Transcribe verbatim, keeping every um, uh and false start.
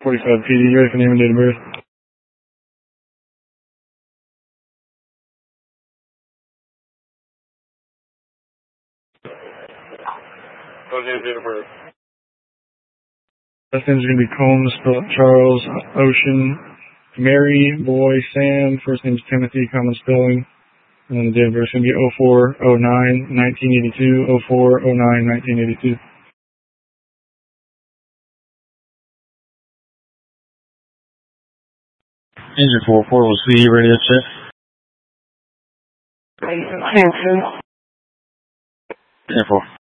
forty-five P D, ready for name and date of birth? What's his date of birth? Last name's going to be Combs, spelled Charles, Ocean, Mary, Boy, Sam. First name's Timothy, common spelling. And then the date of birth is going to be oh four oh nine nineteen eighty-two, oh four oh nine nineteen eighty-two. Engine four four will see you, radio check. Attention. ten four.